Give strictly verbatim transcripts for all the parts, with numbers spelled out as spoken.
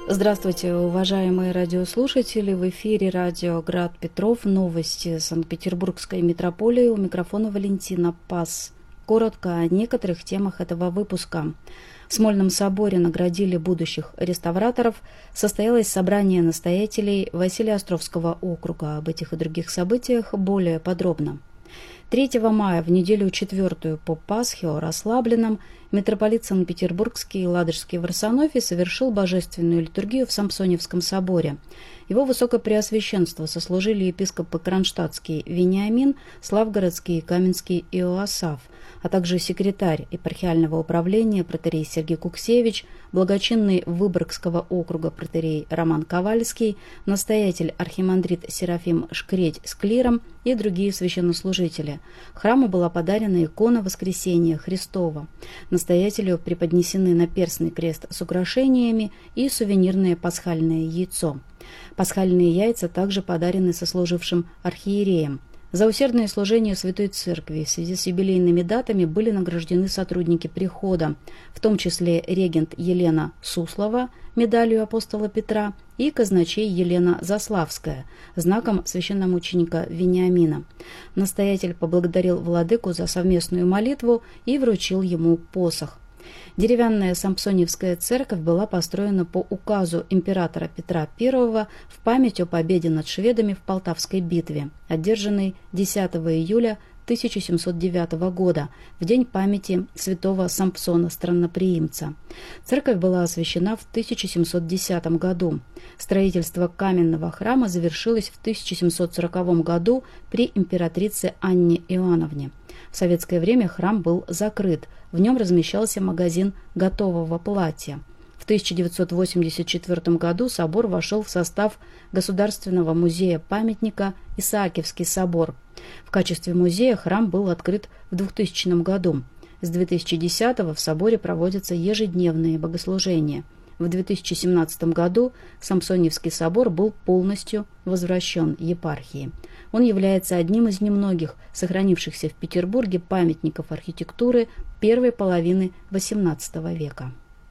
Здравствуйте, уважаемые радиослушатели! В эфире радио «Град Петров». Новости Санкт-Петербургской метрополии. У микрофона Валентина Пас. Коротко о некоторых темах этого выпуска. В Смольном соборе наградили будущих реставраторов. Состоялось собрание настоятелей Василеостровского округа. Об этих и других событиях более подробно. третьего мая, в неделю четвертую по Пасхе, о расслабленном, митрополит Санкт-Петербургский и Ладожский в Арсенофе совершил божественную литургию в Самсоневском соборе. Его высокопреосвященство сослужили епископы Кронштадтский Вениамин, Славгородский и Каменский Иоасаф, а также секретарь епархиального управления протоиерей Сергий Куксевич, благочинный Выборгского округа протоиерей Роман Ковальский, настоятель архимандрит Серафим Шкредь с клиром и другие священнослужители. Храму была подарена икона Воскресения Христова. Настоятелю преподнесены наперстный крест с украшениями и сувенирное пасхальное яйцо. Пасхальные яйца также подарены сослужившим архиереям. За усердное служение Святой Церкви в связи с юбилейными датами были награждены сотрудники прихода, в том числе регент Елена Суслова медалью апостола Петра и казначей Елена Заславская знаком священномученика Вениамина. Настоятель поблагодарил владыку за совместную молитву и вручил ему посох. Деревянная Самсоневская церковь была построена по указу императора Петра Первого в память о победе над шведами в Полтавской битве, одержанной десятого июля тысяча семьсот девятого года, в день памяти святого Сампсона Странноприимца. Церковь была освящена в тысяча семьсот десятом году. Строительство каменного храма завершилось в тысяча семьсот сороковом году при императрице Анне Иоанновне. В советское время храм был закрыт, в нем размещался магазин готового платья. В тысяча девятьсот восемьдесят четвёртом году собор вошел в состав Государственного музея-памятника Исаакиевский собор. В качестве музея храм был открыт в двухтысячном году. С две тысячи десятого в соборе проводятся ежедневные богослужения. В две тысячи семнадцатом году Самсоневский собор был полностью возвращен епархии. Он является одним из немногих сохранившихся в Петербурге памятников архитектуры первой половины восемнадцатого века.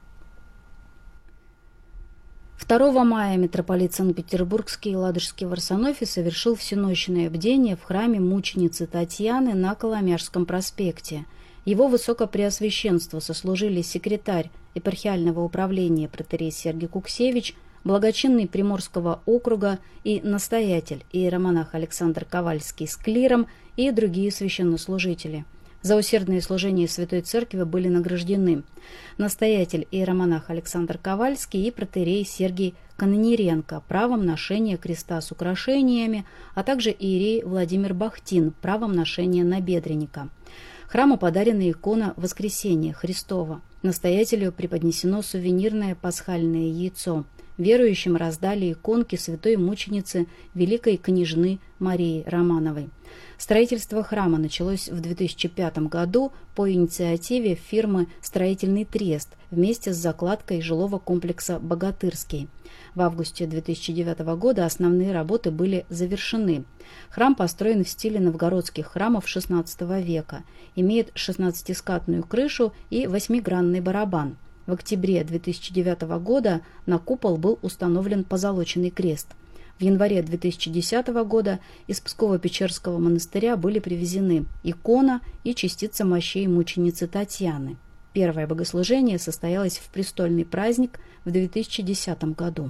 второго мая митрополит Санкт-Петербургский и Ладожский в Арсенофе совершил всенощное бдение в храме мученицы Татьяны на Коломяжском проспекте. Его высокопреосвященство сослужили секретарь епархиального управления протоиерей Сергий Куксевич, благочинный Приморского округа и настоятель иеромонах Александр Ковальский с клиром и другие священнослужители. За усердное служение Святой Церкви были награждены настоятель иеромонах Александр Ковальский и протоиерей Сергий Канониренко правом ношения креста с украшениями, а также иерей Владимир Бахтин правом ношения набедренника. Храму подарена икона Воскресения Христова. Настоятелю преподнесено сувенирное пасхальное яйцо. Верующим раздали иконки святой мученицы Великой княжны Марии Романовой. Строительство храма началось в две тысячи пятом году по инициативе фирмы «Строительный трест» вместе с закладкой жилого комплекса «Богатырский». В августе две тысячи девятого года основные работы были завершены. Храм построен в стиле новгородских храмов шестнадцатого века, имеет шестнадцатискатную крышу и восьмигранный барабан. В октябре две тысячи девятого года на купол был установлен позолоченный крест. В январе две тысячи десятого года из Псково-Печерского монастыря были привезены икона и частица мощей мученицы Татьяны. Первое богослужение состоялось в престольный праздник в две тысячи десятом году.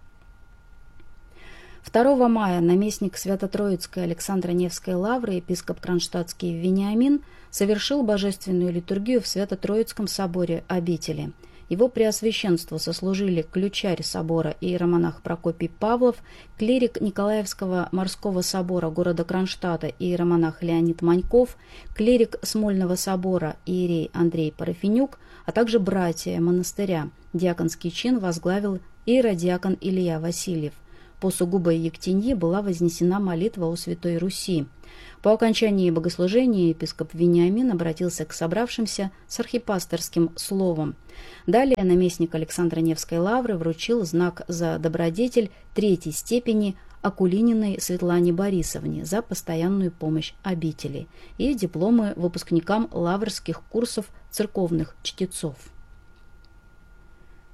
второго мая наместник Свято-Троицкой Александро-Невской лавры епископ Кронштадтский Вениамин совершил божественную литургию в Свято-Троицком соборе обители. Его преосвященство сослужили ключарь собора иеромонах Прокопий Павлов, клирик Николаевского морского собора города Кронштадта иеромонах Леонид Маньков, клирик Смольного собора иерей Андрей Парафенюк, а также братья монастыря. Диаконский чин возглавил иеродиакон Илья Васильев. По сугубой ектенье была вознесена молитва о Святой Руси. По окончании богослужения епископ Вениамин обратился к собравшимся с архипасторским словом. Далее наместник Александро-Невской лавры вручил знак за добродетель третьей степени Акулининой Светлане Борисовне за постоянную помощь обители и дипломы выпускникам лаврских курсов церковных чтецов. В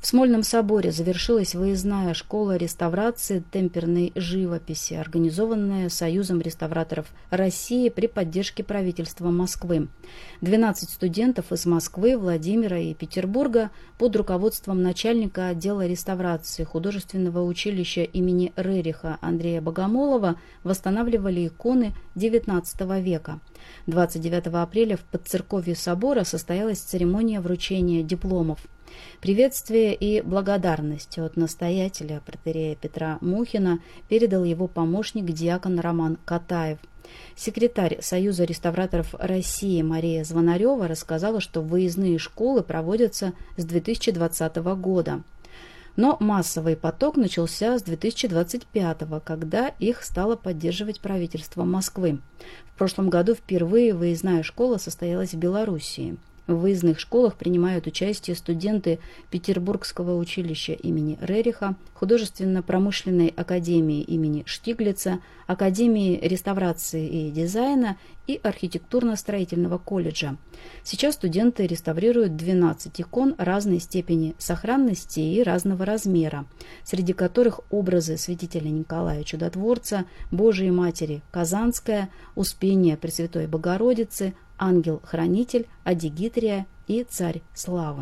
В Смольном соборе завершилась выездная школа реставрации темперной живописи, организованная Союзом реставраторов России при поддержке правительства Москвы. двенадцать студентов из Москвы, Владимира и Петербурга под руководством начальника отдела реставрации художественного училища имени Рериха Андрея Богомолова восстанавливали иконы девятнадцатого века. двадцать девятого апреля в подцерковье собора состоялась церемония вручения дипломов. Приветствие и благодарность от настоятеля протоиерея Петра Мухина передал его помощник диакон Роман Катаев. Секретарь Союза реставраторов России Мария Звонарева рассказала, что выездные школы проводятся с две тысячи двадцатого года. Но массовый поток начался с две тысячи двадцать пятого, когда их стало поддерживать правительство Москвы. В прошлом году впервые выездная школа состоялась в Белоруссии. В выездных школах принимают участие студенты Петербургского училища имени Рериха, Художественно-промышленной академии имени Штиглица, Академии реставрации и дизайна и архитектурно-строительного колледжа. Сейчас студенты реставрируют двенадцать икон разной степени сохранности и разного размера, среди которых образы святителя Николая Чудотворца, Божией Матери Казанская, Успения Пресвятой Богородицы, Ангел-Хранитель, Адигитрия и Царь Славы.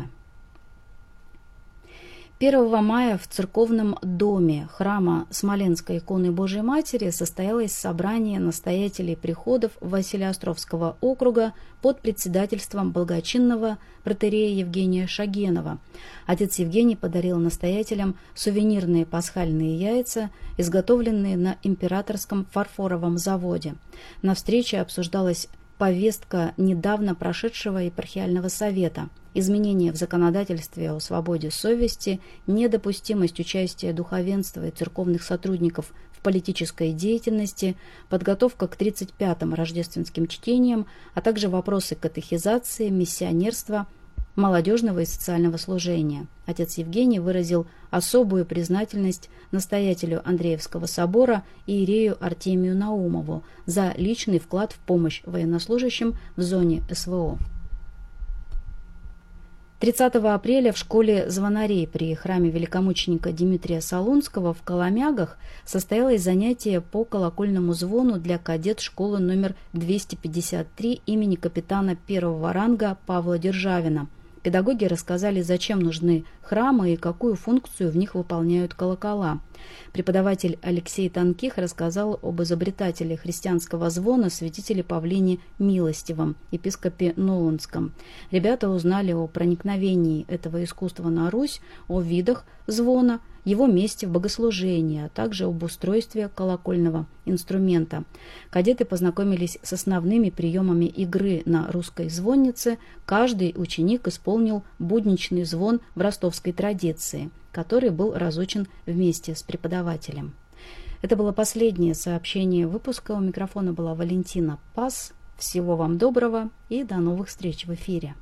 первого мая в церковном доме храма Смоленской иконы Божией Матери состоялось собрание настоятелей приходов Василеостровского округа под председательством благочинного протоиерея Евгения Шагенова. Отец Евгений подарил настоятелям сувенирные пасхальные яйца, изготовленные на императорском фарфоровом заводе. На встрече обсуждалась повестка недавно прошедшего епархиального совета, изменения в законодательстве о свободе совести, недопустимость участия духовенства и церковных сотрудников в политической деятельности, подготовка к тридцать пятым рождественским чтениям, а также вопросы катехизации, миссионерства, молодежного и социального служения. Отец Евгений выразил особую признательность настоятелю Андреевского собора иерею Артемию Наумову за личный вклад в помощь военнослужащим в зоне эс вэ о. тридцатого апреля в школе звонарей при храме великомученика Дмитрия Солунского в Коломягах состоялось занятие по колокольному звону для кадет школы номер двести пятьдесят три имени капитана первого ранга Павла Державина. Педагоги рассказали, зачем нужны храмы и какую функцию в них выполняют колокола. Преподаватель Алексей Тонких рассказал об изобретателе христианского звона святителе Павлине Милостивом, епископе Ноландском. Ребята узнали о проникновении этого искусства на Русь, о видах звона, его месте в богослужении, а также об устройстве колокольного инструмента. Кадеты познакомились с основными приемами игры на русской звоннице. Каждый ученик исполнил будничный звон в ростовской традиции, который был разучен вместе с преподавателем. Это было последнее сообщение выпуска. У микрофона была Валентина Пас. Всего вам доброго и до новых встреч в эфире.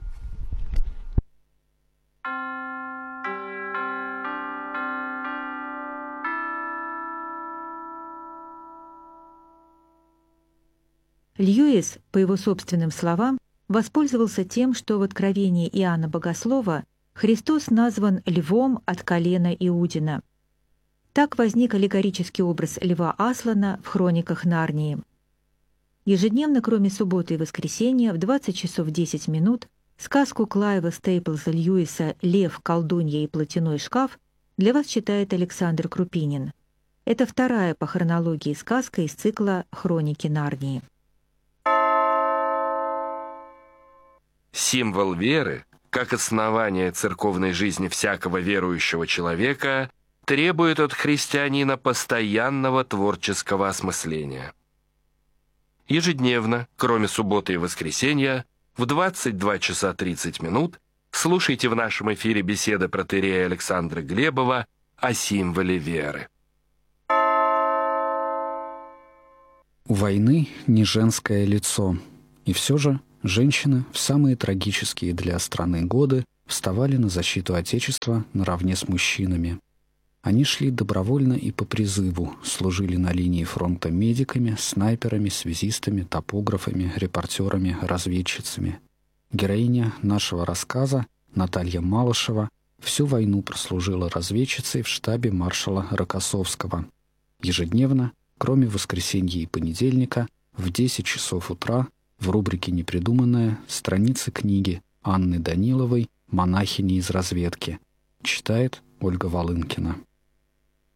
Льюис, по его собственным словам, воспользовался тем, что в Откровении Иоанна Богослова Христос назван львом от колена Иудина. Так возник аллегорический образ льва Аслана в хрониках Нарнии. Ежедневно, кроме субботы и воскресенья, в двадцать часов десять минут сказку Клайва Стейплза Льюиса «Лев, колдунья и платяной шкаф» для вас читает Александр Крупинин. Это вторая по хронологии сказка из цикла «Хроники Нарнии». Символ веры, как основание церковной жизни всякого верующего человека, требует от христианина постоянного творческого осмысления. Ежедневно, кроме субботы и воскресенья, в двадцать два часа тридцать минут слушайте в нашем эфире беседы протоиерея Александра Глебова о символе веры. У войны не женское лицо, и все же женщины в самые трагические для страны годы вставали на защиту Отечества наравне с мужчинами. Они шли добровольно и по призыву, служили на линии фронта медиками, снайперами, связистами, топографами, репортерами, разведчицами. Героиня нашего рассказа, Наталья Малышева, Всю войну прослужила разведчицей в штабе маршала Рокоссовского. Ежедневно, кроме воскресенья и понедельника, в десять часов утра в рубрике «Непридуманное» страницы книги Анны Даниловой «Монахини из разведки». Читает Ольга Волынкина.